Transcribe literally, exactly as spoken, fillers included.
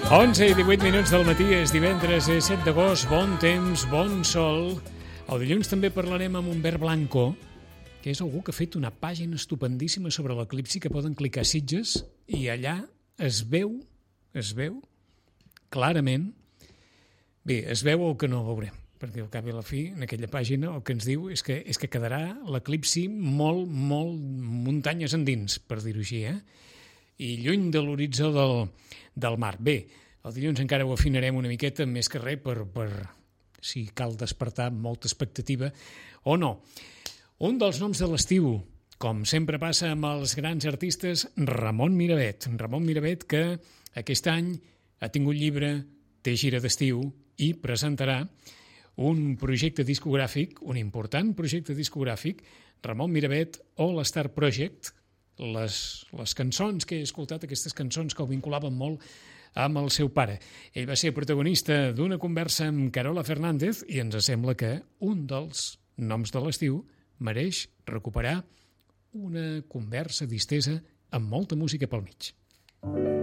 onze i divuit minuts del matí, és divendres, és set d'agost, bon temps, bon sol. El dilluns també parlarem amb Humbert Blanco, que és algú que ha fet una pàgina estupendíssima sobre l'eclipsi que poden clicar a Sitges i allà es veu, es veu clarament, bé, es veu el que no veurem, perquè al cap i a la fi, en aquella pàgina, el que ens diu és que, és que quedarà l'eclipsi molt, molt muntanyes endins, per dir-ho així, eh? I lluny de l'horitzó del, del mar. Bé, el dilluns encara ho afinarem una miqueta, més que res, per, per si cal despertar molta expectativa o no. Un dels noms de l'estiu, com sempre passa amb els grans artistes, Ramon Miravet. Ramon Miravet, que aquest any ha tingut llibre, té gira d'estiu i presentarà un projecte discogràfic, un important projecte discogràfic, Ramon Miravet All Star Project. Les, les cançons que he escoltat, aquestes cançons que el vinculaven molt amb el seu pare. Ell va ser protagonista d'una conversa amb Carola Fernández i ens sembla que un dels noms de l'estiu mereix recuperar una conversa distesa amb molta música pel mig.